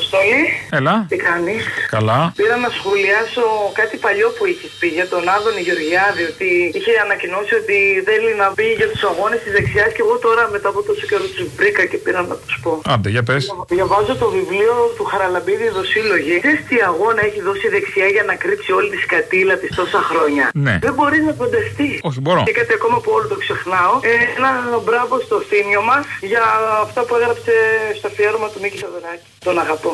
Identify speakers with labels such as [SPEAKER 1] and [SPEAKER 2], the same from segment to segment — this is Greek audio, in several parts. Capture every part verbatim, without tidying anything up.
[SPEAKER 1] Αποστόλη.
[SPEAKER 2] Έλα.
[SPEAKER 1] Τι κάνεις?
[SPEAKER 2] Καλά.
[SPEAKER 1] Πήρα να σχολιάσω κάτι παλιό που είχες πει για τον Άδωνη Γεωργιάδη. Ότι είχε ανακοινώσει ότι θέλει να μπει για τους αγώνες της δεξιάς. Και εγώ τώρα μετά από τόσο καιρό τους βρήκα και πήρα να τους πω.
[SPEAKER 2] Άντε, για πες.
[SPEAKER 1] Διαβάζω το βιβλίο του Χαραλαμπίδη Δοσύλλογη. Ξέρεις τι αγώνα έχει δώσει η δεξιά για να κρύψει όλη τη σκατήλα της τόσα χρόνια?
[SPEAKER 2] Ναι.
[SPEAKER 1] Δεν μπορεί να φανταστεί.
[SPEAKER 2] Όχι, μπορώ.
[SPEAKER 1] Και κάτι ακόμα που όλο το ξεχνάω. Ε, ένα μπράβο στο Θήμιο μας για αυτά που έγραψε στο αφιέρωμα του Μίκη Θοδωράκη. Τον αγαπώ.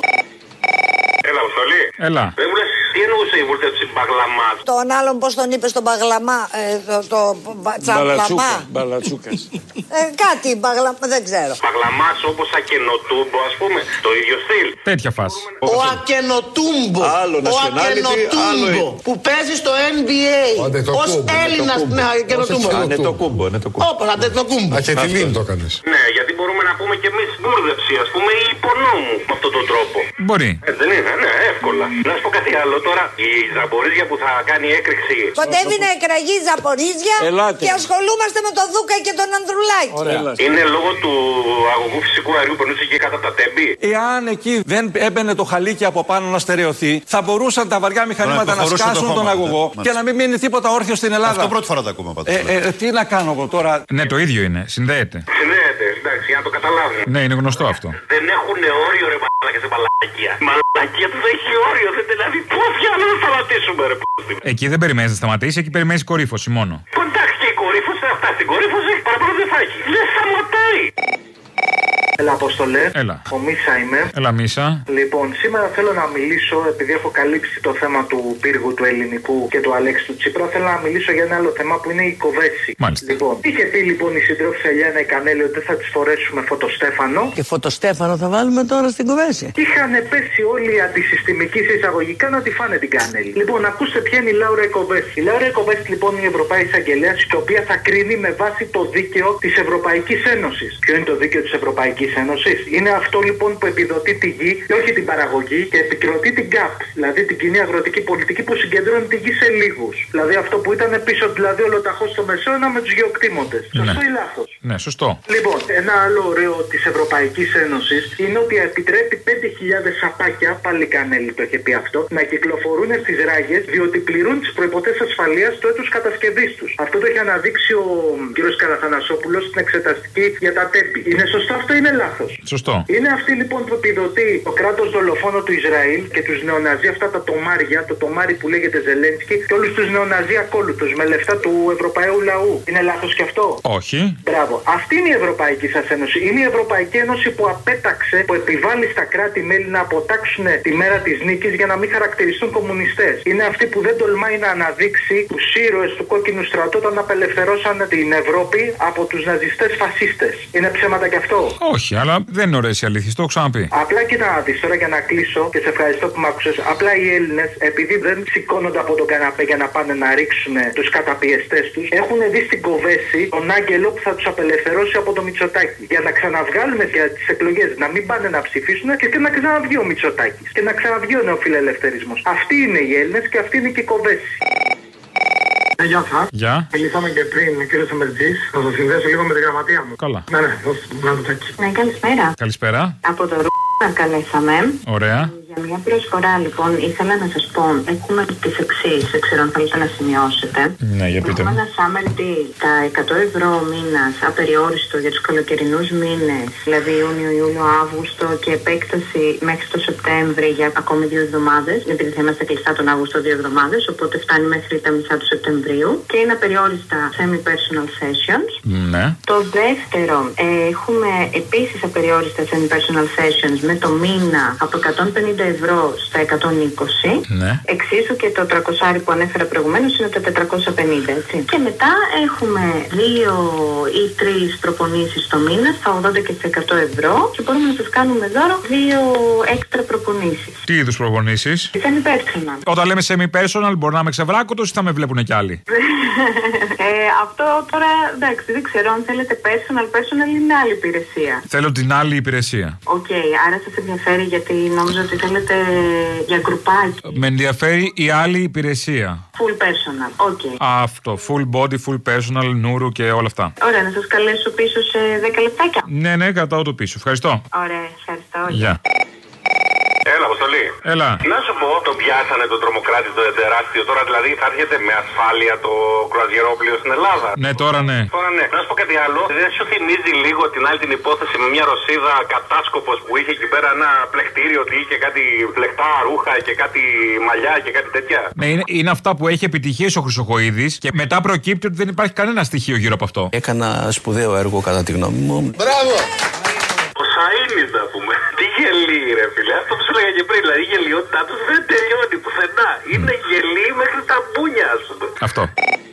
[SPEAKER 3] Έλα, Αποστολή.
[SPEAKER 2] Έλα.
[SPEAKER 3] Δεν μου λες τι εννοούσε η βουλτεύση Μπαγλαμά?
[SPEAKER 4] Τον άλλον πώς τον είπε στον Μπαγλαμά, ε, το, το τσαμπλαμά.
[SPEAKER 5] Μπαλατσούκας.
[SPEAKER 4] Ε, κάτι μπαγλαμά, δεν ξέρω.
[SPEAKER 3] Μπαγλαμάς όπως Ακενοτούμπο, ας πούμε. Το ίδιο στυλ.
[SPEAKER 2] Τέτοια φάση.
[SPEAKER 6] Ο Ακενοτούμπο.
[SPEAKER 5] Άλλο
[SPEAKER 6] Ο
[SPEAKER 5] nationality,
[SPEAKER 6] Ακενοτούμπο.
[SPEAKER 5] άλλο-
[SPEAKER 6] Που παίζει στο N B A. Ως Έλληνας με Ακενοτούμπο.
[SPEAKER 5] Είναι το κούμπο, είναι το κούμπο.
[SPEAKER 6] Όπως Ακενοτούμπο.
[SPEAKER 7] Αχετιλίν το έκανες.
[SPEAKER 3] Ναι, γιατί μπορούμε να πούμε και εμείς μπούρδευση, ας πούμε, ή υπονόμου με αυτόν τον τρόπο.
[SPEAKER 2] Μπορεί.
[SPEAKER 3] Ε, δεν είναι, ναι, εύκολα. Να σου πω κάτι άλλο τώρα. Η Ζαμπορίζια που θα κάνει έκρηξη.
[SPEAKER 4] Κοντεύει να εκραγεί η Ζαπορίζια
[SPEAKER 5] Ελάτε.
[SPEAKER 4] και ασχολούμαστε με τον Δούκα και τον Ανδρουλάκη.
[SPEAKER 5] Ωραία.
[SPEAKER 3] Είναι λόγω του αγωγού φυσικού αερίου που περνούσε εκεί κάτω από τα τέμπη.
[SPEAKER 8] Εάν εκεί δεν έμπαινε το χαλίκι από πάνω να στερεωθεί, θα μπορούσαν τα βαριά μηχανήματα
[SPEAKER 7] Ναι,
[SPEAKER 8] να
[SPEAKER 7] προχωρούσε
[SPEAKER 8] σκάσουν
[SPEAKER 7] το
[SPEAKER 8] τον
[SPEAKER 7] χώμα.
[SPEAKER 8] αγωγό
[SPEAKER 7] Ναι,
[SPEAKER 8] και να μην μείνει τίποτα όρθιο στην Ελλάδα.
[SPEAKER 7] Αυτό πρώτη φορά το ακούμε πάντως.
[SPEAKER 8] Ε, ε, τι να κάνω εγώ τώρα.
[SPEAKER 2] Ναι, το ίδιο είναι. Συνδέεται.
[SPEAKER 3] Συνδέεται, εντάξει, για να το καταλάβουν.
[SPEAKER 2] Ναι, είναι γνωστό αυτό.
[SPEAKER 3] Δεν έχουν όριο ρε μαλάκα σε μαλακία. Μαλακία του δεν έχει όριο, δεν δηλαδή πώς για να το σταματήσουμε ρε π***.
[SPEAKER 2] Εκεί δεν περιμένει να σταματήσει, εκεί περιμένει κορύφωση μόνο.
[SPEAKER 3] Εντάξει και η κορύφωση θα φτάσει στην κορύφωση, παραπάνω δεν θα έχει. Δεν σταματάει.
[SPEAKER 1] Έλα, Αποστολέ.
[SPEAKER 2] Έλα.
[SPEAKER 1] Ο Μίσα είμαι.
[SPEAKER 2] Έλα, Μίσα.
[SPEAKER 1] Λοιπόν, σήμερα θέλω να μιλήσω, επειδή έχω καλύψει το θέμα του πύργου του ελληνικού και του Αλέξη του Τσίπρα, θέλω να μιλήσω για ένα άλλο θέμα που είναι η κοβέση.
[SPEAKER 2] Μάλιστα.
[SPEAKER 1] Λοιπόν, είχε πει λοιπόν η συντρόφισσα Ελιάνα η Κανέλη ότι δεν θα τη φορέσουμε φωτοστέφανο.
[SPEAKER 6] Και φωτοστέφανο θα βάλουμε τώρα στην κουβέση.
[SPEAKER 1] Είχαν πέσει όλοι οι αντισυστημικοί σε εισαγωγικά να τη φάνε την Κανέλη. Λοιπόν, ακούστε ποια είναι η Λάουρα Κοβέση. Η Λάουρα Κοβέση λοιπόν είναι η Ευρωπαϊκή Εισαγγελέα, η οποία θα κρίνει με βάση το δίκαιο τη Ευρωπαϊκή Ένωση. Ποιο είναι το δίκαιο τη Ευρωπαϊκή Ένωση? Είναι αυτό λοιπόν που επιδοτεί τη γη και όχι την παραγωγή και επικροτεί την ΚΑΠ, δηλαδή την κοινή αγροτική πολιτική που συγκεντρώνει τη γη σε λίγους. Δηλαδή αυτό που ήταν πίσω, δηλαδή ολοταχώς στο Μεσαίωνα με τους γεωκτήμοντες. Σωστό
[SPEAKER 2] Ναι.
[SPEAKER 1] ή λάθος?
[SPEAKER 2] Ναι, σωστό.
[SPEAKER 1] Λοιπόν, ένα άλλο ωραίο της Ευρωπαϊκής Ένωσης είναι ότι επιτρέπει πέντε χιλιάδες σαπάκια, πάλι Κανέλη το είχε πει αυτό, να κυκλοφορούν στις ράγες διότι πληρούν τις προϋποθέσεις ασφαλείας του έτους κατασκευής τους. Αυτό το έχει αναδείξει ο κ. Καραθανασόπουλος στην εξεταστική για τα τέμπη. Είναι σωστό αυτό ή είναι λάθος?
[SPEAKER 2] Σωστό.
[SPEAKER 1] Είναι αυτή λοιπόν που επιδοτεί το κράτος δολοφόνο του Ισραήλ και τους νεοναζί, αυτά τα τομάρια, το τομάρι που λέγεται Ζελένσκι και όλους τους νεοναζί ακόλουθους με λεφτά του Ευρωπαίου λαού. Είναι λάθος και αυτό?
[SPEAKER 2] Όχι.
[SPEAKER 1] Μπράβο. Αυτή είναι η Ευρωπαϊκή σας Ένωση. Είναι η Ευρωπαϊκή Ένωση που απέταξε, που επιβάλλει στα κράτη-μέλη να αποτάξουν τη μέρα της νίκης για να μην χαρακτηριστούν κομμουνιστές. Είναι αυτή που δεν τολμάει να αναδείξει τους ήρωες του κόκκινου στρατού όταν απελευθερώσαν την Ευρώπη από τους ναζιστές φασίστες. Είναι ψέματα κι αυτό?
[SPEAKER 2] Όχι, αλλά δεν είναι ωραίες οι αλήθειες, το έχω ξαναπεί.
[SPEAKER 1] Απλά κοίτα να δεις τώρα για να κλείσω και σε ευχαριστώ που με άκουσες. Απλά οι Έλληνες, επειδή δεν σηκώνονται από το καναπέ για να πάνε να ρίξουν τους καταπιεστές τους, έχουν δει στην κοβέση τον άγγελο που θα τους απελευθερώσει από το Μητσοτάκη. Για να ξαναβγάλουν για τις εκλογές, να μην πάνε να ψηφίσουν και, και να ξαναβγεί ο Μητσοτάκης. Και να ξαναβγεί ο νεοφιλελευθερισμός. Αυτοί είναι οι Έλληνες και αυτή είναι και η κοβέση. Ε, γεια σας.
[SPEAKER 2] Γεια.
[SPEAKER 1] Μιλήσαμε και πριν, κύριε Σεμερτζής. Θα σας συνδέσω λίγο με τη γραμματεία μου.
[SPEAKER 2] Καλά.
[SPEAKER 1] Ναι, ναι, δώστε μου ένα λεπτάκι.
[SPEAKER 9] Ναι, καλησπέρα.
[SPEAKER 2] Καλησπέρα.
[SPEAKER 9] Από το Ρούχα καλέσαμε.
[SPEAKER 2] Ωραία.
[SPEAKER 9] Για μια προσφορά, λοιπόν, ήθελα να σας πω, έχουμε τις εξής, δεν ξέρω αν θέλετε να σημειώσετε.
[SPEAKER 2] Ναι, για πείτε
[SPEAKER 9] Έχουμε
[SPEAKER 2] μου.
[SPEAKER 9] ένα summer deal, τα εκατό ευρώ ο μήνας, απεριόριστο για τους καλοκαιρινούς μήνες, δηλαδή Ιούνιο, Ιούλιο, Αύγουστο και επέκταση μέχρι το Σεπτέμβρη για ακόμη δύο εβδομάδες, επειδή θα είμαστε κλειστά τον Αύγουστο δύο εβδομάδες, οπότε φτάνει μέχρι τα μισά του Σεπτεμβρίου και είναι απεριόριστα semi-personal sessions.
[SPEAKER 2] Ναι.
[SPEAKER 9] Το δεύτερο, ε, έχουμε επίσης απεριόριστα semi-personal sessions με το μήνα από εκατόν πενήντα ευρώ στα εκατόν είκοσι.
[SPEAKER 2] Ναι.
[SPEAKER 9] Εξίσου και το τριακόσια που ανέφερα προηγουμένως είναι τα τετρακόσια πενήντα, έτσι. Και μετά έχουμε δύο ή τρεις προπονήσεις το μήνα στα ογδόντα και στα εκατό ευρώ και μπορούμε να σας κάνουμε δώρο δύο έξτρα προπονήσεις.
[SPEAKER 2] Τι είδους προπονήσεις?
[SPEAKER 9] Semi-personal.
[SPEAKER 2] Όταν λέμε semi-personal, μπορεί να είμαι ξεβράκωτος ή θα με βλέπουν κι άλλοι?
[SPEAKER 9] ε, αυτό τώρα εντάξει, δεν ξέρω αν θέλετε personal. Personal είναι άλλη υπηρεσία.
[SPEAKER 2] Θέλω την άλλη υπηρεσία.
[SPEAKER 9] Οκ, okay, άρα σας ενδιαφέρει γιατί νόμιζα ότι θέλετε για γκρουπάκι.
[SPEAKER 2] Με ενδιαφέρει η άλλη υπηρεσία.
[SPEAKER 9] Full personal, οκ. Okay.
[SPEAKER 2] Αυτό, full body, full personal, νουρου και όλα αυτά.
[SPEAKER 9] Ωραία, να σας καλέσω πίσω σε δέκα λεπτάκια.
[SPEAKER 2] Ναι, ναι, κρατάω το πίσω. Ευχαριστώ.
[SPEAKER 9] Ωραία, ευχαριστώ.
[SPEAKER 2] Γεια.
[SPEAKER 3] Αποστολή.
[SPEAKER 2] Έλα.
[SPEAKER 3] Να σου πω, τον πιάσανε τον τρομοκράτη το τεράστιο. Τώρα δηλαδή θα έρχεται με ασφάλεια το κρουαζιερόπλοιο στην Ελλάδα.
[SPEAKER 2] Ναι, τώρα ναι.
[SPEAKER 3] Τώρα ναι. Να σου πω κάτι άλλο. Δεν σου θυμίζει λίγο την άλλη την υπόθεση με μια Ρωσίδα κατάσκοπος που είχε εκεί πέρα ένα πλεκτήριο ότι είχε κάτι πλεκτά ρούχα και κάτι μαλλιά και κάτι τέτοια.
[SPEAKER 2] Ναι, είναι, είναι αυτά που έχει επιτυχίες ο Χρυσοχοΐδης και μετά προκύπτει ότι δεν υπάρχει κανένα στοιχείο γύρω από αυτό.
[SPEAKER 7] Έκανα σπουδαίο έργο κατά τη γνώμη μου.
[SPEAKER 3] Μπράβο! Ο Σαΐνης να πούμε. Τι γελί ρε φίλε. Αυτό που σου έλεγα και πριν. Δηλαδή η γελιότητά του δεν τελειώνει πουθενά. Είναι γελί μέχρι τα μπούνια ας πούμε.
[SPEAKER 2] Αυτό.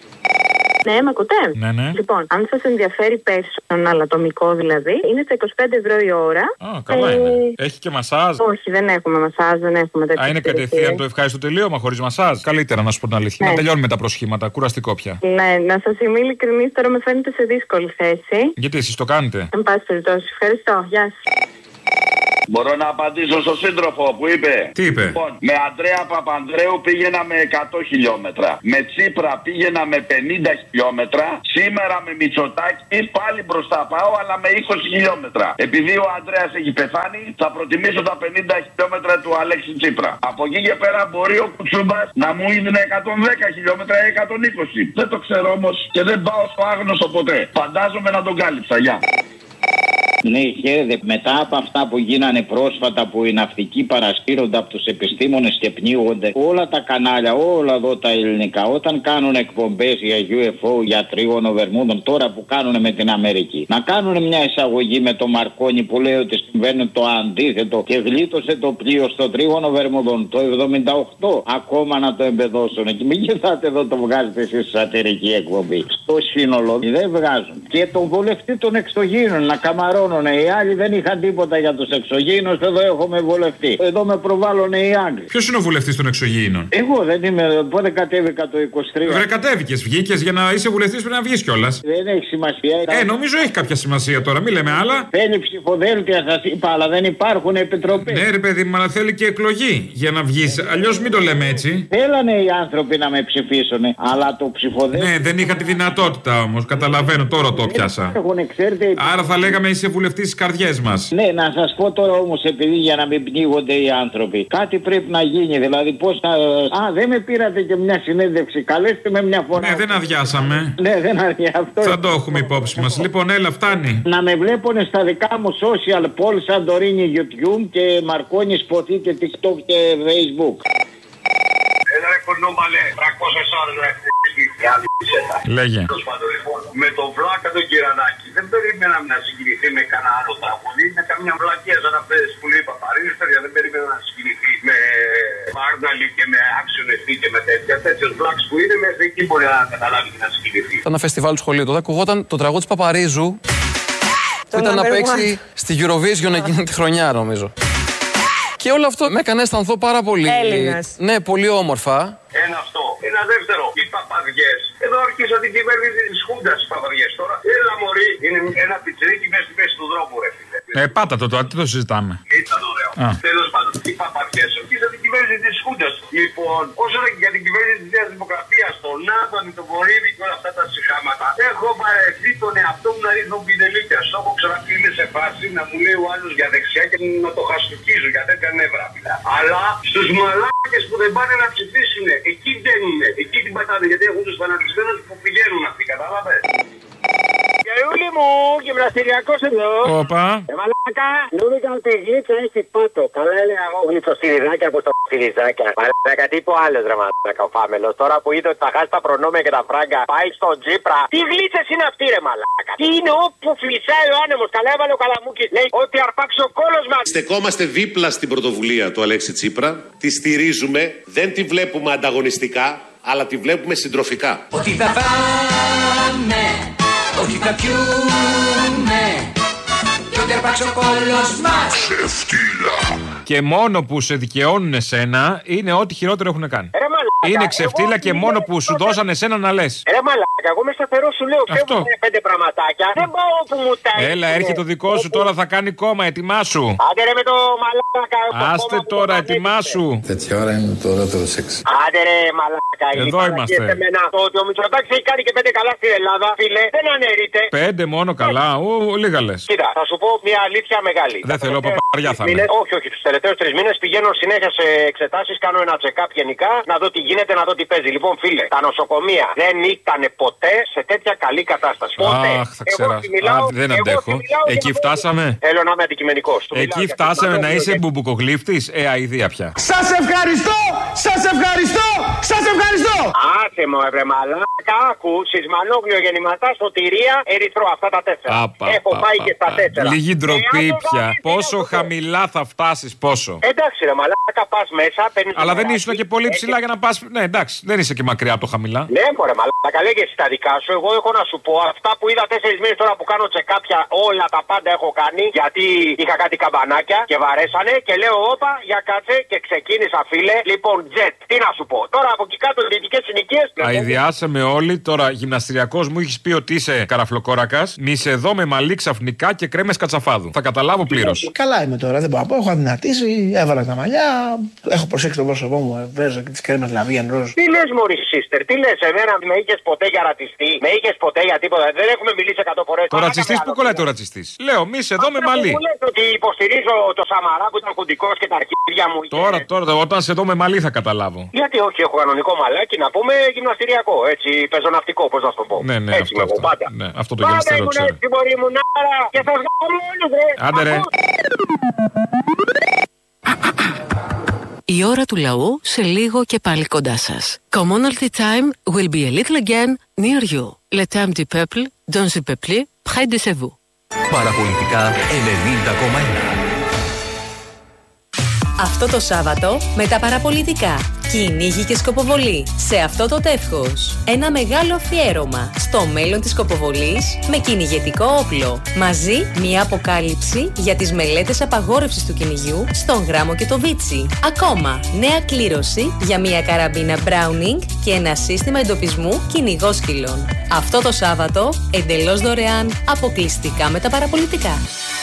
[SPEAKER 9] Ναι, με ακούτε.
[SPEAKER 2] Ναι, ναι.
[SPEAKER 9] Λοιπόν, αν σας ενδιαφέρει personal ατομικό δηλαδή, είναι στα είκοσι πέντε ευρώ η ώρα.
[SPEAKER 2] Α, καλά ε... είναι. Έχει και μασάζ.
[SPEAKER 9] Όχι, δεν έχουμε μασάζ, δεν έχουμε τέτοια.
[SPEAKER 2] Α, είναι κατευθείαν το ευχάριστο τελείωμα χωρίς μασάζ. Καλύτερα να σου πω την αλήθεια. Ναι. Να τελειώνουμε τα προσχήματα, κουραστικό πια.
[SPEAKER 9] Ναι, να σας είμαι ειλικρινής, τώρα με φαίνεται σε δύσκολη θέση.
[SPEAKER 2] Γιατί εσείς το κάνετε.
[SPEAKER 9] Εν πάση περιπτώσει, ευχαριστώ. Γεια σας.
[SPEAKER 10] Μπορώ να απαντήσω στον σύντροφο που είπε.
[SPEAKER 2] Τι είπε?
[SPEAKER 10] Λοιπόν, με Αντρέα Παπανδρέου πήγαινα με εκατό χιλιόμετρα. Με Τσίπρα πήγαινα με πενήντα χιλιόμετρα. Σήμερα με Μητσοτάκη πάλι μπροστά πάω, αλλά με είκοσι χιλιόμετρα. Επειδή ο Ανδρέας έχει πεθάνει, θα προτιμήσω τα πενήντα χιλιόμετρα του Αλέξη Τσίπρα. Από εκεί και πέρα μπορεί ο Κουτσούμπας να μου έδινε εκατόν δέκα χιλιόμετρα ή εκατόν είκοσι. Δεν το ξέρω όμως και δεν πάω στο άγνωστο ποτέ. Φαντάζομαι να τον κάλυψα. Γεια.
[SPEAKER 11] Ναι, χαίρετε. Μετά από αυτά που γίνανε πρόσφατα που οι ναυτικοί παρασύρονται από τους επιστήμονες και πνίγονται, όλα τα κανάλια, όλα εδώ τα ελληνικά, όταν κάνουν εκπομπές για γιου εφ ο, για τρίγωνο Βερμούδων, τώρα που κάνουν με την Αμερική, να κάνουν μια εισαγωγή με το Μαρκόνι που λέει ότι συμβαίνει το αντίθετο και γλίτωσε το πλοίο στο τρίγωνο Βερμούδων το εβδομήντα οκτώ. Ακόμα να το εμπεδώσουν. Και μην κοιτάτε εδώ το βγάζετε εσείς σατυρική εκπομπή. Στο σύνολο δεν βγάζουν. Και τον βολευτή των εξωγήινων να καμαρώνουν. Οι άλλοι δεν είχαν τίποτα για τους εξωγήινους. Εδώ έχουμε βουλευτή. Εδώ με προβάλλουν οι Άγγλοι.
[SPEAKER 2] Ποιος είναι ο βουλευτής των εξωγήινων?
[SPEAKER 11] Εγώ δεν είμαι. Πότε κατέβηκα το είκοσι τρία.
[SPEAKER 2] Βρε, κατέβηκες, βγήκες για να είσαι βουλευτής πρέπει να βγεις κιόλας.
[SPEAKER 11] Δεν έχει σημασία.
[SPEAKER 2] Ε, νομίζω έχει κάποια σημασία τώρα, μην λέμε άλλα.
[SPEAKER 11] Θέλει ψηφοδέλτια, σας είπα, αλλά δεν υπάρχουν επιτροπές.
[SPEAKER 2] Ναι, ρε παιδί μου, αλλά θέλει και εκλογή για να βγεις. Αλλιώς μην το λέμε έτσι.
[SPEAKER 11] Θέλανε οι άνθρωποι να με ψηφίσουν, αλλά το ψηφοδέλτιο.
[SPEAKER 2] Ναι, δεν είχα τη δυνατότητα όμως. Καταλαβαίνω, τώρα το πιάσα.
[SPEAKER 11] Έχουν, ξέρετε...
[SPEAKER 2] Άρα θα λέγαμε είσαι βουλευτής στις καρδιές μας.
[SPEAKER 11] Ναι, να σας πω τώρα όμως, επειδή για να μην πνίγονται οι άνθρωποι, κάτι πρέπει να γίνει. Δηλαδή, πώς θα. Α, δεν με πήρατε και μια συνέντευξη. Καλέστε με μια φορά.
[SPEAKER 2] Ναι, δεν αδειάσαμε.
[SPEAKER 11] Ναι, δεν αδειάσαμε.
[SPEAKER 2] Θα το έχουμε υπόψη μας. Λοιπόν, έλα, φτάνει.
[SPEAKER 11] Να με βλέπουν στα δικά μου social polls, Σαντορίνη, YouTube και Μαρκόνι, Σποθή και TikTok και Facebook.
[SPEAKER 3] Έλα ρε κονόμαλε, τριακόσιες ώρες ρε
[SPEAKER 2] Λέγε.
[SPEAKER 3] Με τον Βλάκα τον Κυρανάκη δεν περίμεναμε να συγκινηθεί με κανένα άλλο τραγούδι. Είναι καμιά βλακία σαν αυτές που λέει Παπαρίζος, παιδιά, δεν περίμενα να συγκινηθεί με Μάρναλι και με Άξιονευτή και με τέτοια. Τέτοιος βλάκς που είναι μέχρι εκεί μπορεί να καταλάβει και να συγκινηθεί.
[SPEAKER 12] Ήταν ένα φεστιβάλ του σχολείου. Τότε ακουγόταν το τραγούδι της Παπαρίζου που ήταν να παίξει στη Eurovision εκείνη τη χρονιά, νομίζω. Και όλο αυτό με έκανε αισθανθώ πάρα πολύ.
[SPEAKER 13] Έλληνας.
[SPEAKER 12] Ναι, πολύ όμορφα.
[SPEAKER 3] Ένα αυτό. Ένα δεύτερο. Οι παπαδιές. Εδώ αρχίσαν την κυβέρνηση της Χούντας οι παπαδιές τώρα. Έλα μωρί. Είναι ένα πιτσιρίκι μέσα στη μέση του δρόμου, ρε φίλε.
[SPEAKER 2] Ε, πάτα το τώρα, τι το συζητάμε.
[SPEAKER 3] Ήταν ωραίο. Τέλος πάντων. Οι παπαδιές αρχίσαν την κυβέρνηση της Χούντας. Λοιπόν, όσο για την κυβέρνηση της Νέας Δημοκρατίας, τον Άδωνη, τον Βορύδη και όλα αυτά τα συχάματα, έχω βαρεθεί τον εαυτό μου να ρίχνω πινελίκια. Στο έχω ξανακλίνει σε φάση να μου λέει ο άλλος για δεξιά και να το χαστοκίζω για τέτοια νεύρα. Αλλά στους μαλάκες που δεν πάνε να ψηφίσουν, εκεί δεν είναι. Εκεί την πατάνε γιατί έχουν τους φανατισμένους που πηγαίνουν αυτοί, κατάλαβες.
[SPEAKER 14] Γιαούλη μου, γυμναστηριακός εδώ.
[SPEAKER 2] Όπα.
[SPEAKER 14] Ε, μαλάκα, νόμιζα ότι η γλίτσα έχει πάτο. Καλά έλεγα εγώ γλυτσοστηριδάκια από στο στηριδάκια. Μαλάκα, τι είπε ο άλλος ρε μαλάκα ο Φάμελος. Τώρα που είδε ότι θα χάσει τα προνόμια και τα φράγκα, πάει στον Τσίπρα. Τι γλίτσες είναι αυτή ρε μαλάκα. Τι είναι όπου φλισσάει ο άνεμος. Καλά έβαλε ο Καλαμούκης. Λέει ότι αρπάξει ο κόλος μας.
[SPEAKER 15] Στεκόμαστε δίπλα στην πρωτοβουλία του Αλέξη Τσίπρα. Τη στηρίζουμε. Δεν τη βλέπουμε ανταγωνιστικά, αλλά τη βλέπουμε συντροφικά.
[SPEAKER 16] Ότι θα πάμε. Όχι θα πιούμε κι ό,τι αρπάξει ο κόλλος μας.
[SPEAKER 2] Και μόνο που σε δικαιώνουν εσένα είναι ό,τι χειρότερο έχουν κάνει.
[SPEAKER 14] Ρε μαλάκα.
[SPEAKER 2] Είναι ξεφτύλα και μόνο που σου δώσανε εσένα να λες.
[SPEAKER 14] Ρε μαλάκα, εγώ είμαι σταθερό, σου λέω. Φεύγουν πέντε πραγματάκια. Δεν πάω όπου μου τα έχει.
[SPEAKER 2] Έλα, έρχεται το δικό σου τώρα, θα κάνει κόμμα, ετοιμάσου.
[SPEAKER 14] Άντε ρε με το μαλάκα.
[SPEAKER 2] Άστε τώρα, ετοιμάσου.
[SPEAKER 5] Τέτοια ώρα είναι το ωραίο σεξ.
[SPEAKER 14] Άντε ρε μαλάκα.
[SPEAKER 2] Εδώ είμαστε.
[SPEAKER 14] Το ότι ο Μητσοτάκης έχει κάνει και πέντε καλά στην Ελλάδα, φίλε, δεν αναιρείται.
[SPEAKER 2] Πέντε μόνο καλά, ου, λίγα λες.
[SPEAKER 14] Κοίτα, θα σου πω μια αλήθεια μεγάλη.
[SPEAKER 2] Δεν θέλω παπαριά θα είναι.
[SPEAKER 14] Όχι, όχι, τους τελευταίους τρεις μήνες πηγαίνω συνέχεια σε εξετάσεις, κάνω ένα check-up γενικά, να δω τι γίνεται, να δω τι παίζει. Λοιπόν, φίλε, τα νοσοκομεία δεν ήταν ποτέ σε τέτοια καλή κατάσταση. Ποτέ.
[SPEAKER 2] Αχ, θα ξέρω. Δεν αντέχω. Εκεί φτάσαμε.
[SPEAKER 14] Θέλω να είμαι αντικειμενικός.
[SPEAKER 2] Εκεί φτάσαμε να είσαι μπουμπουκογλύφτης. Ε, αηδία πια.
[SPEAKER 6] Σας ευχαριστώ! Σας ευχαριστώ! Σας ευχαριστώ!
[SPEAKER 14] Άσε μου, ευρε μαλάκα, άκου, σεισμανόγλιο, γεννηματά, σωτηρία, ερυθρό, αυτά τα τέσσερα.
[SPEAKER 2] Απα,
[SPEAKER 14] Έχω
[SPEAKER 2] πα,
[SPEAKER 14] πάει
[SPEAKER 2] πα,
[SPEAKER 14] και στα
[SPEAKER 2] πα,
[SPEAKER 14] τέσσερα.
[SPEAKER 2] Λίγη ντροπή
[SPEAKER 14] ε,
[SPEAKER 2] πια.
[SPEAKER 14] το
[SPEAKER 2] Πόσο
[SPEAKER 14] το
[SPEAKER 2] χαμηλά θα φτάσεις, πόσο.
[SPEAKER 14] Εντάξει, ρε μαλάκα, πας μέσα, παίρνεις.
[SPEAKER 2] Αλλά δεν ήσουν και πολύ ψηλά για να πας. Ναι, εντάξει, δεν είσαι και μακριά από το χαμηλά.
[SPEAKER 14] Ναι, μωρέ, μαλάκα, λέγε εσύ τα δικά σου. Εγώ έχω να σου πω αυτά που είδα τέσσερις μήνες τώρα που κάνω τσεκάπια, όλα τα πάντα έχω κάνει. Γιατί είχα κάτι καμπανάκια και βαρέσανε και λέω, όπα, για κάτσε και ξεκίνησα, φίλε. Λοιπόν, τζετ, τι να σου πω. Τώρα από εκεί κάτω δυτικές συνοικίες.
[SPEAKER 2] Αηδιάσαμε όλοι. Τώρα γυμναστηριακός μου έχει πει ότι είσαι καραφλοκόρακας. Μη σε δω με μαλλί ξαφνικά και κρέμες κατσαφάδου. Θα καταλάβω πλήρως.
[SPEAKER 13] Καλά είμαι τώρα, δεν πάω. Έχω αδυνατήσει, έβαλα τα μαλλιά. Έχω προσέξει το πρόσωπό μου, βέζω και τις κρέμες λαβίαν ροζ.
[SPEAKER 14] Τι λες, Μωρή Σίστερ, τι λες, εμένα με είχες ποτέ για ρατσιστή, με είχες ποτέ για τίποτα. Δεν έχουμε μιλήσει εκατό φορές.
[SPEAKER 2] Το ρατσιστής, πού κολλάει το ρατσιστής. Λέω, μη σε δω με μαλλί.
[SPEAKER 14] Μου λες ότι υποστηρίζω το Σαμαρά που ήταν χουντικός και τα αρχίδια μου.
[SPEAKER 2] Τώρα, τώρα, όταν σε δω με μαλλί θα καταλάβω.
[SPEAKER 14] Γιατί όχι, έχω κανονικό μαλάκι να πούμε γυμναστηριακό, έτσι, πεζοναυτικό, πώς να σου το πω.
[SPEAKER 2] Ναι, ναι,
[SPEAKER 14] έτσι
[SPEAKER 2] αυτό, αυτό,
[SPEAKER 14] πάντα.
[SPEAKER 2] ναι, αυτό το γυμναστήριο ξέρω.
[SPEAKER 14] Έτσι, μπορεί μου να και θα βγάλω όλους, ρε.
[SPEAKER 2] Άντε ρε.
[SPEAKER 17] Η ώρα του λαού σε λίγο και πάλι κοντά σας. Commonalty time will be a little again near you. Le temps du peuple, dans le peuple, près de chez vous.
[SPEAKER 18] Παραπολιτικά ενενήντα κόμμα ένα.
[SPEAKER 19] Αυτό το Σάββατο με τα παραπολιτικά. Κυνήγι και σκοποβολή σε αυτό το τεύχος. Ένα μεγάλο αφιέρωμα στο μέλλον της σκοποβολής με κυνηγετικό όπλο. Μαζί μια αποκάλυψη για τις μελέτες απαγόρευσης του κυνηγιού στον Γράμμο και το Βίτσι. Ακόμα νέα κλήρωση για μια καραμπίνα Browning και ένα σύστημα εντοπισμού κυνηγόσκυλων. Αυτό το Σάββατο εντελώς δωρεάν, αποκλειστικά με τα παραπολιτικά.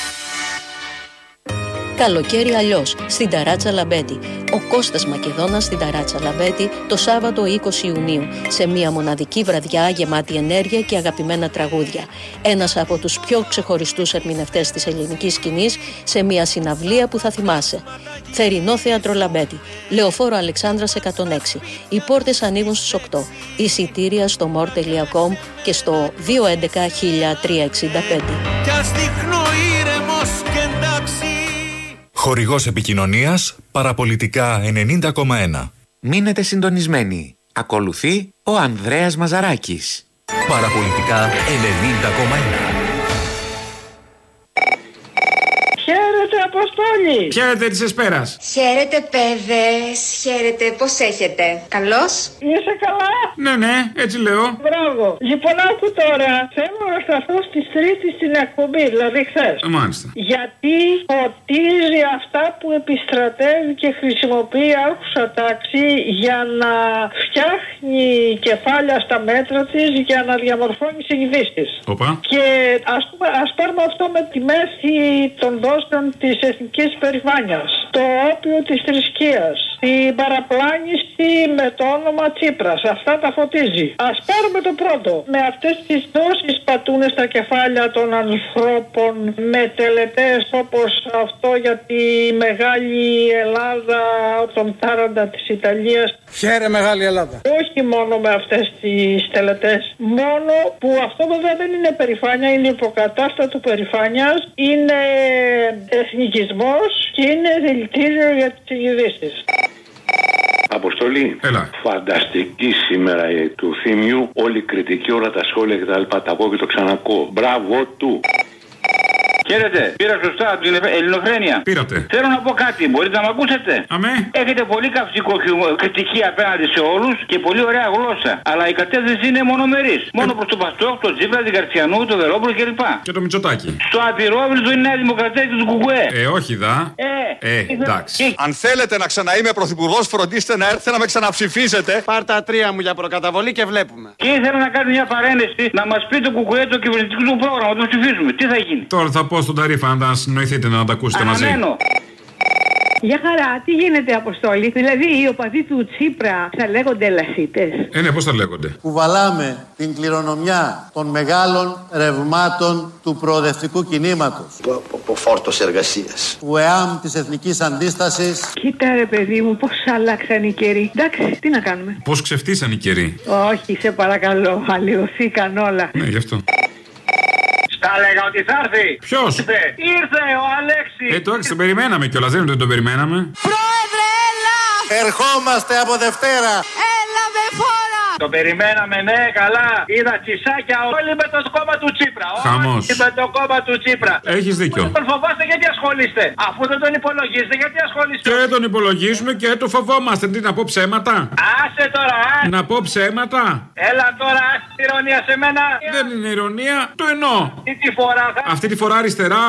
[SPEAKER 20] Καλοκαίρι αλλιώς, στην Ταράτσα Λαμπέτη. Ο Κώστας Μακεδόνας στην Ταράτσα Λαμπέτη το Σάββατο είκοσι Ιουνίου, σε μια μοναδική βραδιά γεμάτη ενέργεια και αγαπημένα τραγούδια. Ένας από τους πιο ξεχωριστούς ερμηνευτές της ελληνικής σκηνής, σε μια συναυλία που θα θυμάσαι. Θερινό Θέατρο Λαμπέτη, Λεωφόρο Αλεξάνδρας εκατόν έξι. Οι πόρτες ανοίγουν στις οκτώ. Εισιτήρια στο μορ τελεία κομ και στο δύο έντεκα χίλια τριακόσια εξήντα πέντε.
[SPEAKER 16] Κι ας δείχνω ήρεμος και εντάξει.
[SPEAKER 18] Χορηγός επικοινωνίας Παραπολιτικά ενενήντα κόμμα ένα.
[SPEAKER 21] Μείνετε συντονισμένοι. Ακολουθεί ο Ανδρέας Μαζαράκης.
[SPEAKER 18] Παραπολιτικά ενενήντα κόμμα ένα.
[SPEAKER 22] Χαίρετε, Αποστόλη!
[SPEAKER 2] Χαίρετε της Εσπέρας!
[SPEAKER 23] Χαίρετε, παιδες! Χαίρετε, πώς έχετε? Καλώς?
[SPEAKER 22] Είσαι καλά?
[SPEAKER 2] Ναι, ναι, έτσι λέω.
[SPEAKER 22] Μπράβο! Λοιπόν, άκου τώρα. Θέλω να σταθώ στις Τρίτη στην εκπομπή, δηλαδή χθες.
[SPEAKER 2] Α, μάλιστα.
[SPEAKER 22] Γιατί φωτίζει αυτά που επιστρατεύει και χρησιμοποιεί άκουσα τάξη για να φτιάχνει κεφάλια στα μέτρα της για να διαμορφώνει συνειδήσεις.
[SPEAKER 2] Οπα.
[SPEAKER 22] Και ας πούμε, ας πάρουμε αυτό με τη μέση των δόσεων της εθνικής περηφάνειας, το όπιο της θρησκείας, την παραπλάνηση με το όνομα Τσίπρας. Αυτά τα φωτίζει. Ας πάρουμε το πρώτο. Με αυτές τις δόσεις πατούν στα κεφάλια των ανθρώπων με τελετές όπως αυτό για τη μεγάλη Ελλάδα, τον τάραντα της Ιταλίας.
[SPEAKER 13] Χαίρε μεγάλη Ελλάδα.
[SPEAKER 22] Όχι μόνο με αυτές τις τελετές. Μόνο που αυτό βέβαια δεν είναι περηφάνεια, είναι υποκατάστατο περηφάνειας, είναι εθνικισμός και είναι δηλητήριο για τις ειδήσεις.
[SPEAKER 24] Αποστολή.
[SPEAKER 2] Έλα.
[SPEAKER 24] Φανταστική σήμερα ε, του Θήμιου. Όλη η κριτική, όλα τα σχόλια κτλ. Τα πω και το ξανακώ. Μπράβο του.
[SPEAKER 25] Χαίρετε, πήρα σωστά από την Ελληνοφρένεια.
[SPEAKER 2] Πήρατε.
[SPEAKER 25] Θέλω να πω κάτι, μπορείτε να με ακούσετε?
[SPEAKER 2] Αμέ.
[SPEAKER 25] Έχετε πολύ καυστικό κριτική απέναντι σε όλους και πολύ ωραία γλώσσα. Αλλά η κατεύθυνση είναι μονομερής. Ε... Μόνο προς τον Παστόκ, τον Τσίπρα, την Καρτσιανού, τον Βελόπουλο κλπ.
[SPEAKER 2] Και το Μητσοτάκη.
[SPEAKER 25] Στο απειρόβλητο είναι η Νέα Δημοκρατία και του Κουκουέ.
[SPEAKER 2] Ε, όχι δα.
[SPEAKER 25] Ε,
[SPEAKER 2] Ε, εντάξει.
[SPEAKER 1] Αν θέλετε να ξαναείμαι πρωθυπουργός, φροντίστε να έρθετε να με ξαναψηφίσετε.
[SPEAKER 4] Πάρ' τα τρία μου για προκαταβολή και βλέπουμε.
[SPEAKER 25] Και ήθελα να κάνω μια παρένεση να μας πει το κουκουέ το κυβερνητικό του πρόγραμμα. Το ψηφίζουμε. Τι θα γίνει.
[SPEAKER 2] Τώρα θα πω στον Ταρίφα να συνοηθείτε να τα ακούσετε μαζί.
[SPEAKER 7] Γεια χαρά, τι γίνεται, Αποστόλη? Δηλαδή, οι οπαδοί του Τσίπρα θα λέγονται ελασίτες?
[SPEAKER 2] Ε, ναι, πώς θα λέγονται?
[SPEAKER 8] Κουβαλάμε την κληρονομιά των μεγάλων ρευμάτων του προοδευτικού κινήματος.
[SPEAKER 9] Από φόρτος εργασίας.
[SPEAKER 8] Του ΕΑΜ της Εθνικής Αντίστασης.
[SPEAKER 7] Κοίτα, ρε παιδί μου, πώς αλλάξαν οι καιροί. Εντάξει, τι να κάνουμε.
[SPEAKER 2] Πώς ξεφτύσαν οι καιροί.
[SPEAKER 7] Όχι, σε παρακαλώ, αλλοιωθήκαν όλα.
[SPEAKER 2] Ναι, γι' αυτό.
[SPEAKER 25] Τα έλεγα ότι θα έρθει.
[SPEAKER 2] Ποιος?
[SPEAKER 25] Ήρθε, ήρθε ο Αλέξης.
[SPEAKER 2] Ε, το έξι τον περιμέναμε κιόλας, δεν είναι ότι τον περιμέναμε.
[SPEAKER 7] Πρόεδρε, έλα!
[SPEAKER 8] Ερχόμαστε από Δευτέρα.
[SPEAKER 7] Έλα με φόρα!
[SPEAKER 25] Το περιμέναμε, ναι, καλά. Είδα τσισάκια όλοι με το κόμμα του Τσίπρα.
[SPEAKER 2] Χαμός.
[SPEAKER 25] Όλοι με το κόμμα του Τσίπρα.
[SPEAKER 2] Έχεις δίκιο.
[SPEAKER 25] Τον φοβάστε, γιατί ασχολείστε? Αφού δεν τον υπολογίζετε, γιατί ασχολείστε?
[SPEAKER 2] Και τον υπολογίζουμε και το φοβόμαστε. Τι να πω ψέματα?
[SPEAKER 25] Άσε τώρα, άσε.
[SPEAKER 2] Να πω ψέματα?
[SPEAKER 25] Έλα τώρα, άσε την ηρωνία σε μένα.
[SPEAKER 2] Δεν είναι ηρωνία, το εννοώ.
[SPEAKER 25] Αυτή τη φορά θα...
[SPEAKER 2] Αυτή τη φορά αριστερά.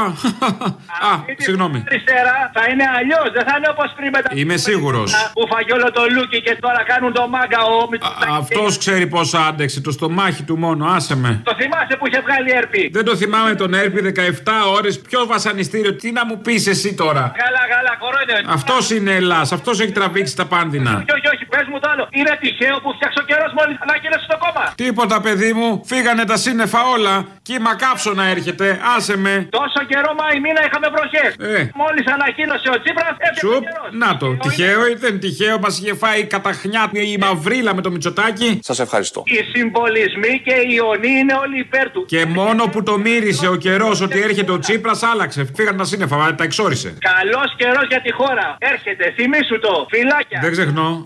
[SPEAKER 2] Α, συγγνώμη.
[SPEAKER 25] Αριστερά θα είναι αλλιώς, δεν θα είναι όπως πριν με τα...
[SPEAKER 2] Είμαι σίγουρος.
[SPEAKER 25] Που φαγε όλο το λούκι και τώρα κάνουν το μάγκα ο Μητσοτάκης.
[SPEAKER 2] Αυτός ξέρει πόσο άντεξε, το στομάχι του μόνο, άσε με.
[SPEAKER 25] Το θυμάσαι που είχε βγάλει έρπη?
[SPEAKER 2] Δεν το θυμάμαι τον έρπη, δεκαεπτά ώρες, ποιο βασανιστήριο, τι να μου πεις εσύ τώρα?
[SPEAKER 25] Καλά, καλά, κορόιδε.
[SPEAKER 2] Αυτός είναι Ελλάς, αυτός έχει τραβήξει τα πάνδυνα.
[SPEAKER 25] Όχι, όχι, όχι, πες μου το άλλο. Είναι τυχαίο που φτιάξε ο καιρός μόλις ανακοίνωσε στο κόμμα?
[SPEAKER 2] Τίποτα, παιδί μου, φύγανε τα σύννεφα όλα. Κύμα κάψωνα έρχεται, άσε με.
[SPEAKER 25] Τόσο καιρό Μάη μήνα είχαμε βροχές.
[SPEAKER 2] Ε.
[SPEAKER 25] Μόλις ανακοίνωσε ο Τσίπρας, έφτιαξε ο καιρός.
[SPEAKER 2] Να το, τυχαίο ή δεν τυχαίο, μας είχε φάει καταχνιά η μαυρίλα με το Μητσοτάκη.
[SPEAKER 1] Σας ευχαριστώ.
[SPEAKER 25] Οι συμβολισμοί και οι ιονοί είναι όλοι υπέρ του.
[SPEAKER 2] Και μόνο που το μύρισε ο καιρός ότι έρχεται ο Τσίπρας, άλλαξε. Φύγαν τα σύννεφα, τα εξόρισε.
[SPEAKER 25] Καλός καιρός για τη χώρα. Έρχεται, θυμήσου το. Φιλάκια.
[SPEAKER 2] Δεν ξεχνώ.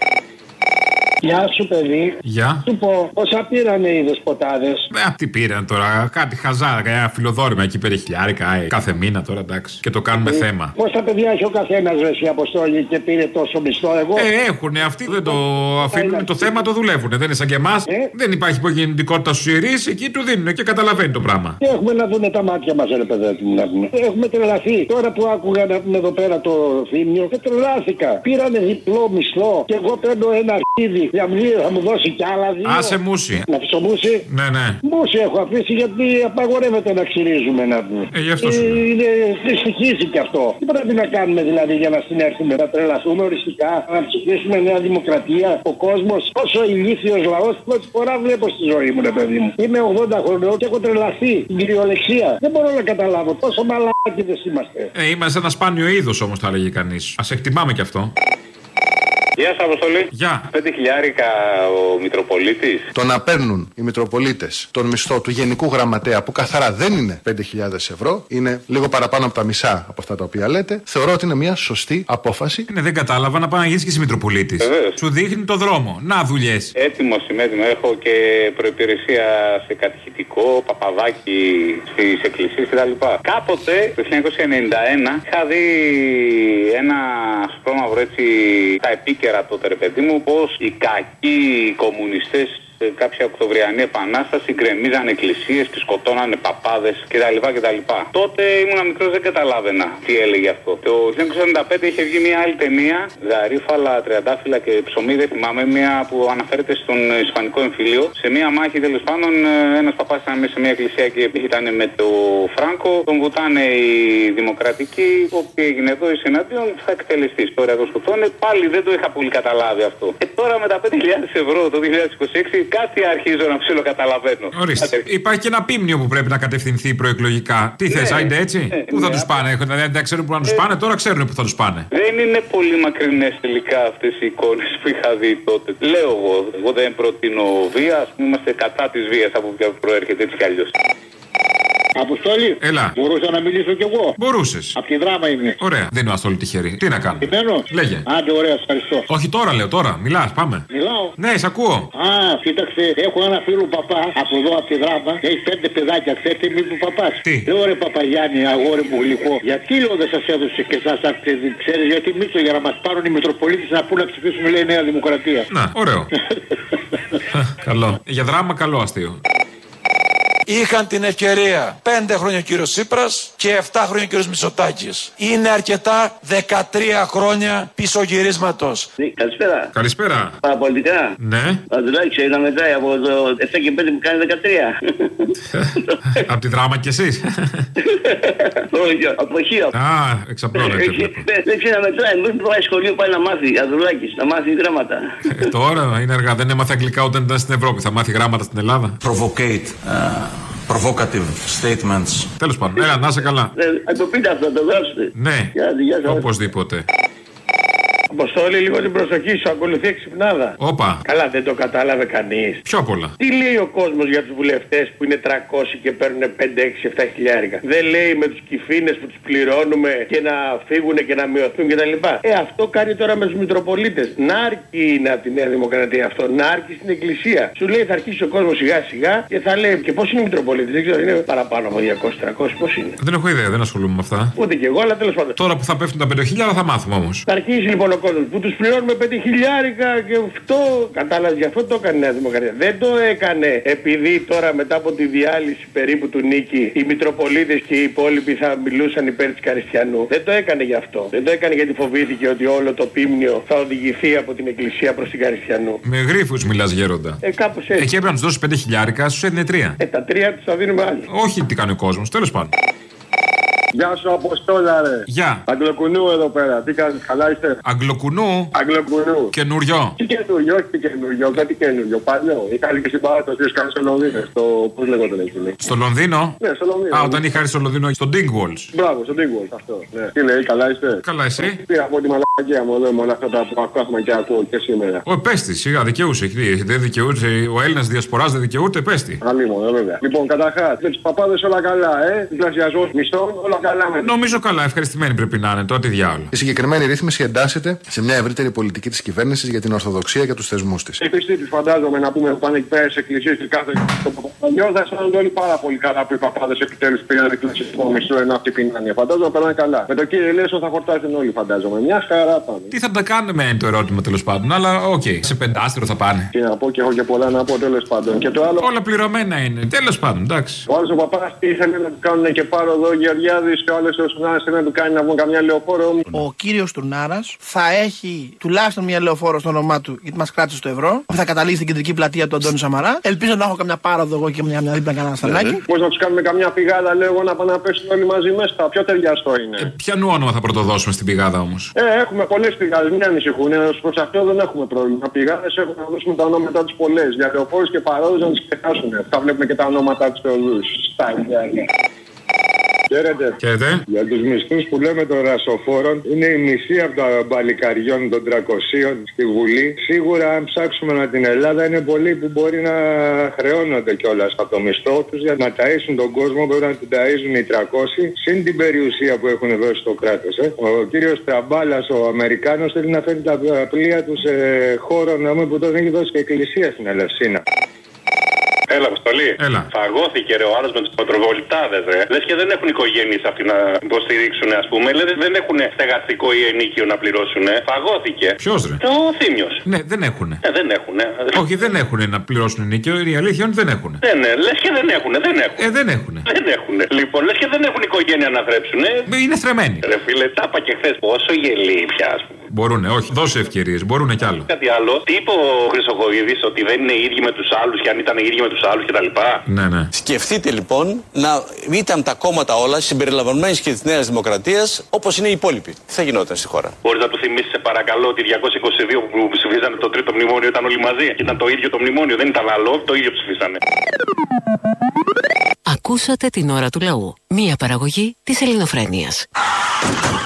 [SPEAKER 26] Γεια σου, παιδί.
[SPEAKER 2] Γεια.
[SPEAKER 26] Σου πω, πόσα πήρανε οι δεσποτάδες?
[SPEAKER 2] Ε, τι πήραν τώρα, κάτι χαζάρα, ένα φιλοδόρημα εκεί πέρα χιλιάρικα, ε, κάθε μήνα τώρα, εντάξει. Και το κάνουμε ε, θέμα.
[SPEAKER 26] Πόσα παιδιά έχει ο καθένας, ρε, η Αποστόλη, και πήρε τόσο μισθό? Εγώ.
[SPEAKER 2] Ε, έχουνε, αυτοί δεν το αφήνουν, το θέμα το δουλεύουνε. Δεν είναι σαν και εμάς. Ε? Δεν υπάρχει υπογεννητικότητα στους ιερείς, εκεί του δίνουν και καταλαβαίνει το πράγμα.
[SPEAKER 26] Και έχουμε να δούνε τα μάτια μας, ρε παιδάκι μου, να πούμε. Έχουμε τρελαθεί. Τώρα που άκουγα να πούμε εδώ πέρα το θύμιο, δεν τρελάθηκα. Πήρανε διπλό μισθό και εγώ παίρνω ένα αρχίδι. Για μνήμα θα μου δώσει κι άλλα δύο.
[SPEAKER 2] Άσε μουσι.
[SPEAKER 26] Να αφήσω μουσι.
[SPEAKER 2] Ναι, ναι.
[SPEAKER 26] Μουσι έχω αφήσει γιατί απαγορεύεται να ξυρίζουμε, να πούμε.
[SPEAKER 2] Ε, γι' αυτό
[SPEAKER 26] ε,
[SPEAKER 2] σου
[SPEAKER 26] είναι στοιχίζει κι αυτό. Τι πρέπει να κάνουμε δηλαδή για να συνέρθουμε, να τρελαθούμε οριστικά, να ψηφίσουμε Νέα Δημοκρατία? Ο κόσμος, όσο ηλίθιος λαός, πρώτη φορά βλέπω στη ζωή μου, ρε παιδί μου. Είμαι ογδόντα χρονών και έχω τρελαθεί την κυριολεξία. Δεν μπορώ να καταλάβω πόσο μαλάκιδες είμαστε.
[SPEAKER 2] Ε, είμαστε ένα σπάνιο είδος όμως, θα έλεγε κανείς. Ας εκτιμάμε κι αυτό.
[SPEAKER 27] Γεια σας, Αποστολή.
[SPEAKER 2] Γεια.
[SPEAKER 27] Πέντε χιλιάρικα ο Μητροπολίτης.
[SPEAKER 1] Το να παίρνουν οι Μητροπολίτες τον μισθό του Γενικού Γραμματέα, που καθαρά δεν είναι πέντε χιλιάδες ευρώ, είναι λίγο παραπάνω από τα μισά από αυτά τα οποία λέτε, θεωρώ ότι είναι μια σωστή απόφαση.
[SPEAKER 2] Ναι, δεν κατάλαβα να πάει να γίνεις και εσύ Μητροπολίτης. Σου δείχνει το δρόμο. Να δουλειές.
[SPEAKER 27] Έτοιμος είμαι, έτοιμο. Έχω και προϋπηρεσία σε κατηχητικό, παπαδάκι στις εκκλησίες κτλ. Κάποτε, το χίλια εννιακόσια ενενήντα ένα, είχα δει ένα σπρώμαυρο έτσι τα επίκαιρα τότε, ρε παιδί μου, πως οι κακοί κομμουνιστές σε κάποια Οκτωβριανή επανάσταση γκρεμίζαν εκκλησίες και σκοτώνανε παπάδες κτλ. κτλ. Τότε ήμουν μικρός, δεν καταλάβαινα τι έλεγε αυτό. Το χίλια εννιακόσια ενενήντα πέντε είχε βγει μια άλλη ταινία, Γαρίφαλα, Τριαντάφυλλα και Ψωμί, δεν θυμάμαι, μια που αναφέρεται στον Ισπανικό εμφύλιο. Σε μια μάχη τέλος πάντων, ένας παπάς ήταν μέσα σε μια εκκλησία και ήταν με το Φράγκο, τον βουτάνε οι δημοκρατικοί, όπου έγινε εδώ εις εναντίον, θα εκτελεστεί. Τώρα το σκοτώνε, πάλι δεν το είχα πολύ καταλάβει αυτό. Και τώρα με τα πέντε χιλιάδες ευρώ το δύο χιλιάδες είκοσι έξι κάτι αρχίζω να ψιλοκαταλαβαίνω.
[SPEAKER 2] Ορίστε. Υπάρχει και ένα πίμνιο που πρέπει να κατευθυνθεί προεκλογικά. Τι ναι, θες, άιντε έτσι. Ναι, πού θα ναι, τους πάνε, δεν δεν ξέρουν πού να τους ε, πάνε, τώρα ξέρουν πού θα τους πάνε.
[SPEAKER 27] Δεν είναι πολύ μακρινές τελικά αυτές οι εικόνες που είχα δει τότε. Λέω εγώ, εγώ δεν προτείνω βία, ας πούμε, είμαστε κατά της βίας από ποια προέρχεται έτσι κι αλλιώς.
[SPEAKER 26] Αποστόλη,
[SPEAKER 2] έλα.
[SPEAKER 26] Μπορούσα να μιλήσω κι εγώ.
[SPEAKER 2] Μπορούσες.
[SPEAKER 26] Απ' τη Δράμα είμαι.
[SPEAKER 2] Ωραία, δεν είμαι αστόλη τυχερή. Τι να κάνω.
[SPEAKER 26] Επιμένω.
[SPEAKER 2] Λέγε.
[SPEAKER 26] Άντε, ωραία, ευχαριστώ.
[SPEAKER 2] Όχι τώρα, λέω τώρα. Μιλάς, πάμε.
[SPEAKER 26] Μιλάω.
[SPEAKER 2] Ναι, σ' ακούω.
[SPEAKER 26] Α, κοίταξε, έχω ένα φίλο παπά από εδώ από τη Δράμα. Έχει πέντε παιδάκια, ξέρετε μη που παπάς.
[SPEAKER 2] Τι.
[SPEAKER 26] Λέω ρε Παπαγιάννη, αγόρι μου γλυκό. Γιατί λέω δεν σας έδωσε και εσάς αυτή, ξέρεις γιατί μίσο για να μας πάρουν οι Μητροπολίτες να πούν να ψηφίσουμε, λέει, Νέα Δημοκρατία.
[SPEAKER 2] Να, ωραίο. Καλό. Για Δράμα, καλό αστείο.
[SPEAKER 3] Είχαν την ευκαιρία πέντε χρόνια ο κύριος Τσίπρας και επτά χρόνια ο κύριος Μητσοτάκης. Είναι αρκετά δεκατρία χρόνια πισωγυρίσματος.
[SPEAKER 26] Καλησπέρα.
[SPEAKER 2] Καλησπέρα.
[SPEAKER 26] Παραπολιτικά.
[SPEAKER 2] Ναι.
[SPEAKER 26] Αντουλάκη, να μετράει από το επτά και πέντε που κάνει δεκατρία.
[SPEAKER 2] Από τη δράμα κι εσείς.
[SPEAKER 26] Όχι, από χείο.
[SPEAKER 2] Α, εξαπλώνεται.
[SPEAKER 26] Δεν ξέρει να μετράει. Μην πάει σχολείο, πάει να μάθει. Αντουλάκη, να μάθει γράμματα.
[SPEAKER 2] Τώρα είναι αργά. Δεν έμαθε αγγλικά όταν ήταν στην Ευρώπη. Θα μάθει γράμματα στην Ελλάδα.
[SPEAKER 5] Provocate. Provocative statements.
[SPEAKER 2] Τέλος πάντων, έλα, να είσαι καλά.
[SPEAKER 26] Θα το πείτε αυτό, το γράψετε.
[SPEAKER 2] Ναι, οπωσδήποτε.
[SPEAKER 26] Αποστόλη, λίγο την προσοχή σου, ακολουθεί εξυπνάδα.
[SPEAKER 2] Όπα.
[SPEAKER 26] Καλά, δεν το κατάλαβε κανείς.
[SPEAKER 2] Πιο απ' όλα.
[SPEAKER 26] Τι λέει ο κόσμος για τους βουλευτές που είναι τριακόσιοι και παίρνουν πέντε, έξι, επτά χιλιάρικα. Δεν λέει με τους κυφίνες που τους πληρώνουμε και να φύγουν και να μειωθούν κτλ. Ε, αυτό κάνει τώρα με τους Μητροπολίτες. Να αρκεί είναι από τη Νέα Δημοκρατία αυτό. Να αρκεί στην Εκκλησία. Σου λέει θα αρχίσει ο κόσμος σιγά σιγά και θα λέει και πώς είναι οι Μητροπολίτες. Δεν ξέρω, είναι παραπάνω από διακόσιοι τριακόσιοι. Πώς είναι.
[SPEAKER 2] Δεν έχω ιδέα, δεν ασχολούμαι με αυτά.
[SPEAKER 26] Ούτε κι εγώ, αλλά τέλος πάντων.
[SPEAKER 2] Τώρα που θα πέφτουν τα πέντε χιλιάρικα θα μάθουμε όμως.
[SPEAKER 26] Θα αρχίσει λοιπόν ο κόσμος που τους πληρώνουμε πέντε χιλιάρικα και αυτό. Κατάλαβε, γι' αυτό το έκανε η Νέα Δημοκρατία. Δεν το έκανε επειδή τώρα μετά από τη διάλυση περίπου του Νίκη οι Μητροπολίτες και οι υπόλοιποι θα μιλούσαν υπέρ της Καριστιανού. Δεν το έκανε γι' αυτό. Δεν το έκανε γιατί φοβήθηκε ότι όλο το πίμνιο θα οδηγηθεί από την Εκκλησία προς την Καριστιανού.
[SPEAKER 2] Με γρίφους μιλάς, γέροντα.
[SPEAKER 26] Ε, κάπως έτσι.
[SPEAKER 2] Εκεί έπρεπε να τους δώσεις πέντε χιλιάρικα, σου έδινε τρία.
[SPEAKER 26] Ε, τα τρία τους θα δίνουμε άλλοι.
[SPEAKER 2] Όχι τι κάνει ο κόσμος, τέλος πάντων.
[SPEAKER 26] Γεια σου, Αποστόλα, ρε.
[SPEAKER 2] Γεια.
[SPEAKER 26] Αγγλοκουνού εδώ πέρα. Τι κάνεις, καλά είστε.
[SPEAKER 2] Αγγλοκουνού.
[SPEAKER 26] Αγγλοκουνού.
[SPEAKER 2] Καινούριο.
[SPEAKER 26] Τι καινούριο, όχι τι καινούριο, κάτι καινούριο. Παλιό. Είχα και στην παράδοση, κάνει στο Λονδίνο. Στο πώς λέγονταν εκεί.
[SPEAKER 2] Στο Λονδίνο.
[SPEAKER 26] Ναι, στο Λονδίνο.
[SPEAKER 2] Α, όταν είχα έρθει στο Λονδίνο, στο Dingwalls.
[SPEAKER 26] Μπράβο, στο Dingwalls αυτό. Ναι. Τι λέει, καλά είστε.
[SPEAKER 2] Καλά, εσύ.
[SPEAKER 26] Πήρα από τη μαλακία μου εδώ μόνο αυτά που ακούμε και ακούω και σήμερα.
[SPEAKER 2] Ο πέστη, σιγά, δικαιούσε. Δεν δικαιούσε. Ο Έλληνας διασποράς δεν δικαιούται, πέστη.
[SPEAKER 26] Αλλή μόνο, βέβαια. Λοιπόν, καταρχάς, με τους παπάδες όλα καλά, ε. Διπλασιασμός μισθών, όλα καλά με.
[SPEAKER 2] Νομίζω καλά, ευχαριστημένοι πρέπει να είναι. Τώρα τι διάολο.
[SPEAKER 1] Η συγκεκριμένη ρύθμιση εντάσσεται σε μια ευρύτερη πολιτική της κυβέρνησης για την Ορθοδοξία και τους θεσμούς της.
[SPEAKER 26] Οι πιστοί τους φαντάζομαι να πούμε που πάνε εκεί πέρα στις εκκλησίες και κάθε Παπαδιό θα αισθάνονται όλοι πάρα πολύ καλά που οι παπάδες επιτέλους πήραν εκκλησιαστικό μισθό ενώ αυτοί πεινάνε. Φαντάζομαι να περνάνε καλά. Με το κύριο Λέσο θα χορτάσουν όλοι, φαντάζομαι. Μια χαρά πάνε.
[SPEAKER 2] Τι θα τα κάνουμε είναι το ερώτημα τέλος πάντων, αλλά οκ. Okay. Σε πεντάστερο θα πάνε.
[SPEAKER 26] Τι να πω και έχω και πολλά να πω τέλος πάντων. Και το άλλο...
[SPEAKER 2] Όλα πληρωμένα είναι. Τέλος πάντων, εντάξει.
[SPEAKER 26] Ο άλλος ο παπάς ήθελε να του κάνουν και πάρω εδώ Γεωργιάδης και ο άλλος ο Σουνάρας θέλει να του κάνει να βγουν καμιά λεωφόρο.
[SPEAKER 13] Ο κύριος Τουρνάρας θα έχει τουλάχιστον μια λεωφόρο στο όνομά του, γιατί μας κράτησε στο ευρώ, που θα καταλήξει στην κεντρική πλατεία του Αντώνη Σαμαρά. Ελπίζω να έχω καμιά πάροδο εγώ και μια, μια δίπλα κανένα σταλάκι.
[SPEAKER 26] Πώς να τους κάνουμε καμιά πηγάδα, λέω εγώ, να πάνε να πέσουν όλοι μαζί μέσα. Πιο ταιριαστό είναι.
[SPEAKER 2] Ε, ποιανού όνομα θα πρωτοδώσουμε στην πηγάδα όμως.
[SPEAKER 26] Ε, έχουμε πολλές πηγάδες, μην ανησυχούν. Προς αυτό δεν έχουμε πρόβλημα. Πηγάδες έχουμε να δώσουμε τα ονόματά τους πολλές. Για λεωφόρους και παρόδους να τις ξεχάσουν. Θα βλέπουμε και τα ονόματά τους θεοδούς. Στα ίδια. Χαίρετε.
[SPEAKER 2] Χαίρετε.
[SPEAKER 26] Για τους μισθούς που λέμε των ρασοφόρων, είναι η μισή από τα μπαλικαριών των τριακοσίων στη Βουλή. Σίγουρα, αν ψάξουμε με την Ελλάδα, είναι πολλοί που μπορεί να χρεώνονται κιόλας από το μισθό τους για να ταΐσουν τον κόσμο. Πρέπει να την ταΐζουν οι τριακόσιοι, συν την περιουσία που έχουν δώσει στο κράτος. Ε. Ο κύριος Τραμπάλας, ο Αμερικάνος, θέλει να φέρει τα πλοία του σε χώρο να που τον έχει δώσει και εκκλησία στην Ελευσίνα.
[SPEAKER 27] Έλα, Αποστολή.
[SPEAKER 2] Έλα.
[SPEAKER 27] Φαγώθηκε ρε ο άλλος με τους πατροβολητάδες, ρε. Λες και δεν έχουν οικογένειες αυτοί να υποστηρίξουν, ας πούμε. Λες δεν έχουν στεγαστικό ή ενίκιο να πληρώσουν. Φαγώθηκε.
[SPEAKER 2] Ποιος ρε?
[SPEAKER 27] Ο Θήμιος.
[SPEAKER 2] Ναι, δεν έχουν.
[SPEAKER 27] Ε, δεν έχουν.
[SPEAKER 2] Όχι, δεν έχουν να πληρώσουν ενίκιο. Η αλήθεια είναι ότι δεν έχουν.
[SPEAKER 27] Ναι, ναι, λες και δεν έχουν. Δεν έχουν.
[SPEAKER 2] Ε, δεν έχουν.
[SPEAKER 27] Δεν έχουν. Λοιπόν, λες και δεν έχουν οικογένεια να θρέψουν.
[SPEAKER 2] Είναι θρεμμένοι.
[SPEAKER 27] Ρε φίλε, τα είπα και χθες. Πόσο γελί πια, ας πούμε.
[SPEAKER 2] Μπορούνε, όχι, δώσε ευκαιρίες. Μπορούνε κι άλλο.
[SPEAKER 27] Κάτι άλλο. Τι είπε ο Χρυσοχοίδης, ότι δεν είναι οι ίδιοι με τους άλλους και αν ήταν οι ίδιοι με τους άλλους κτλ.
[SPEAKER 2] Ναι, ναι.
[SPEAKER 6] Σκεφτείτε λοιπόν να ήταν τα κόμματα όλα συμπεριλαμβανομένης και της Νέας Δημοκρατίας όπως είναι οι υπόλοιποι. Τι θα γινόταν στη χώρα?
[SPEAKER 27] Μπορείς να του θυμίσεις, σε παρακαλώ, ότι διακόσια είκοσι δύο που ψηφίζανε το τρίτο μνημόνιο ήταν όλοι μαζί. Ήταν το ίδιο το μνημόνιο, δεν ήταν άλλο, το ίδιο ψηφίσανε.
[SPEAKER 17] Ακούσατε την ώρα του λαού. Μία παραγωγή της Ελληνοφρένειας.